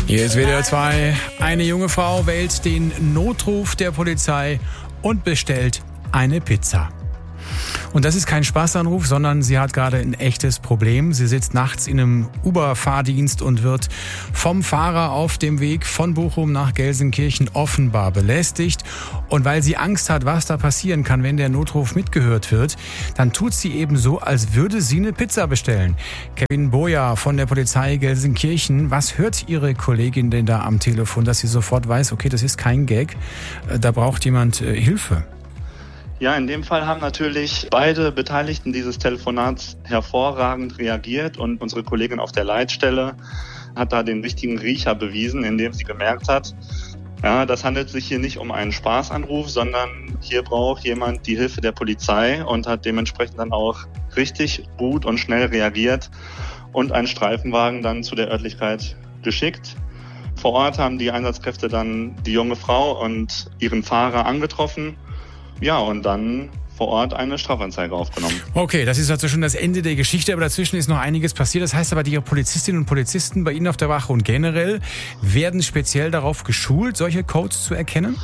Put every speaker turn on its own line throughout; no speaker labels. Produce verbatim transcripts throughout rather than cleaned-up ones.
Hier ist W D R zwei. Eine junge Frau wählt den Notruf der Polizei und bestellt eine Pizza. Und das ist kein Spaßanruf, sondern sie hat gerade ein echtes Problem. Sie sitzt nachts in einem Uber-Fahrdienst und wird vom Fahrer auf dem Weg von Bochum nach Gelsenkirchen offenbar belästigt. Und weil sie Angst hat, was da passieren kann, wenn der Notruf mitgehört wird, dann tut sie eben so, als würde sie eine Pizza bestellen. Kevin Boja von der Polizei Gelsenkirchen, was hört Ihre Kollegin denn da am Telefon, dass sie sofort weiß, okay, das ist kein Gag, da braucht jemand äh, Hilfe?
Ja, in dem Fall haben natürlich beide Beteiligten dieses Telefonats hervorragend reagiert und unsere Kollegin auf der Leitstelle hat da den richtigen Riecher bewiesen, indem sie gemerkt hat, ja, das handelt sich hier nicht um einen Spaßanruf, sondern hier braucht jemand die Hilfe der Polizei und hat dementsprechend dann auch richtig gut und schnell reagiert und einen Streifenwagen dann zu der Örtlichkeit geschickt. Vor Ort haben die Einsatzkräfte dann die junge Frau und ihren Fahrer angetroffen. Ja, und dann vor Ort eine Strafanzeige aufgenommen.
Okay, das ist also schon das Ende der Geschichte, aber dazwischen ist noch einiges passiert. Das heißt aber, die Polizistinnen und Polizisten bei Ihnen auf der Wache und generell werden speziell darauf geschult, solche Codes zu erkennen?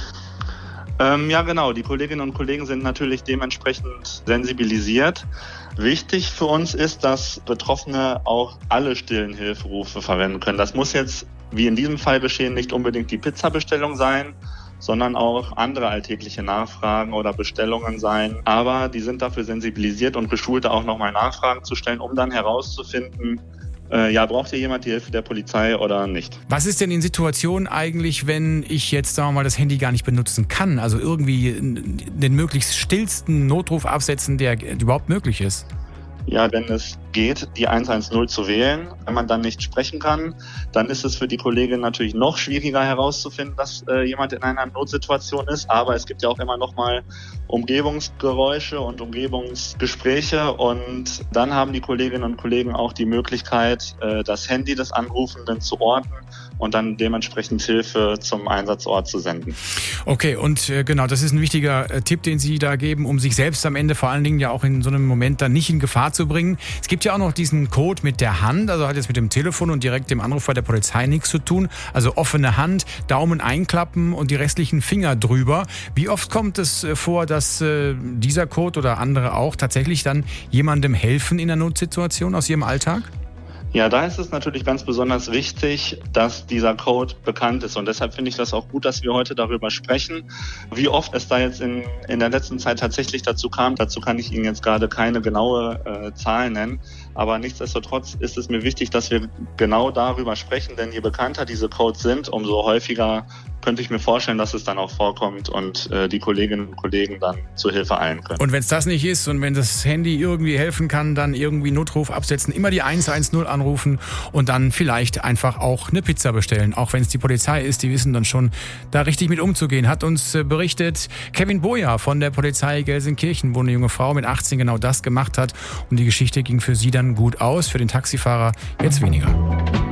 Ähm, ja, genau. Die Kolleginnen und Kollegen sind natürlich dementsprechend sensibilisiert. Wichtig für uns ist, dass Betroffene auch alle stillen Hilferufe verwenden können. Das muss jetzt, wie in diesem Fall geschehen, nicht unbedingt die Pizzabestellung sein, sondern auch andere alltägliche Nachfragen oder Bestellungen sein. Aber die sind dafür sensibilisiert und geschult, auch nochmal Nachfragen zu stellen, um dann herauszufinden, äh, ja, braucht hier jemand die Hilfe der Polizei oder nicht.
Was ist denn in Situationen eigentlich, wenn ich jetzt, sagen wir mal, das Handy gar nicht benutzen kann? Also irgendwie den möglichst stillsten Notruf absetzen, der überhaupt möglich ist?
Ja, wenn es geht, die eins eins null zu wählen, wenn man dann nicht sprechen kann, dann ist es für die Kollegin natürlich noch schwieriger herauszufinden, dass äh, jemand in einer Notsituation ist. Aber es gibt ja auch immer noch mal Umgebungsgeräusche und Umgebungsgespräche und dann haben die Kolleginnen und Kollegen auch die Möglichkeit, äh, das Handy des Anrufenden zu orten und dann dementsprechend Hilfe zum Einsatzort zu senden.
Okay, und äh, genau, das ist ein wichtiger äh, Tipp, den Sie da geben, um sich selbst am Ende vor allen Dingen ja auch in so einem Moment dann nicht in Gefahr zu bringen. Es gibt ja auch noch diesen Code mit der Hand, also hat jetzt mit dem Telefon und direkt dem Anruf bei der Polizei nichts zu tun. Also offene Hand, Daumen einklappen und die restlichen Finger drüber. Wie oft kommt es vor, dass äh, dieser Code oder andere auch tatsächlich dann jemandem helfen in einer Notsituation aus Ihrem Alltag?
Ja, da ist es natürlich ganz besonders wichtig, dass dieser Code bekannt ist. Und deshalb finde ich das auch gut, dass wir heute darüber sprechen. Wie oft es da jetzt in, in der letzten Zeit tatsächlich dazu kam, dazu kann ich Ihnen jetzt gerade keine genaue äh, Zahl nennen. Aber nichtsdestotrotz ist es mir wichtig, dass wir genau darüber sprechen. Denn je bekannter diese Codes sind, umso häufiger könnte ich mir vorstellen, dass es dann auch vorkommt und äh, die Kolleginnen und Kollegen dann zur Hilfe eilen können.
Und wenn es das nicht ist und wenn das Handy irgendwie helfen kann, dann irgendwie Notruf absetzen, immer die eins eins null anrufen und dann vielleicht einfach auch eine Pizza bestellen. Auch wenn es die Polizei ist, die wissen dann schon, da richtig mit umzugehen. Hat uns äh, berichtet Kevin Boja von der Polizei Gelsenkirchen, wo eine junge Frau mit achtzehn genau das gemacht hat. Und die Geschichte ging für sie dann gut aus, für den Taxifahrer jetzt weniger.